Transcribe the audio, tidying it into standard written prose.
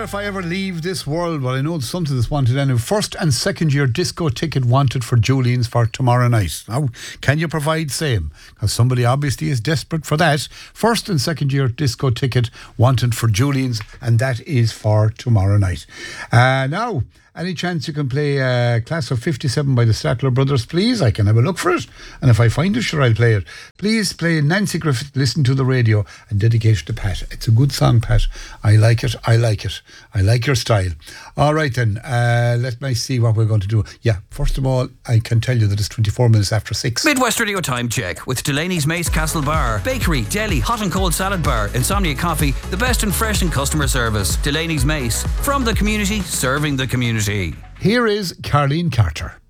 there if I ever leave this world. Well, I know it's something that's wanted anyway. First and second year disco ticket wanted for Julien's for tomorrow night. Now, can you provide same? Because somebody obviously is desperate for that. First and second year disco ticket wanted for Julien's, and that is for tomorrow night. Now, any chance you can play Class of 57 by the Statler Brothers, please? I can have a look for it. And if I find it, sure, I'll play it. Please play Nancy Griffith, Listen to the Radio, and dedication to Pat. It's a good song, Pat. I like it. I like it. I like your style. All right, then. Let me see what we're going to do. Yeah, first of all, I can tell you that it's 24 minutes after 6. Midwest Radio time check with Delaney's Mace Castle Bar. Bakery, deli, hot and cold salad bar, Insomnia Coffee, the best in fresh and customer service. Delaney's Mace. From the community, serving the community. Here is Carleen Carter.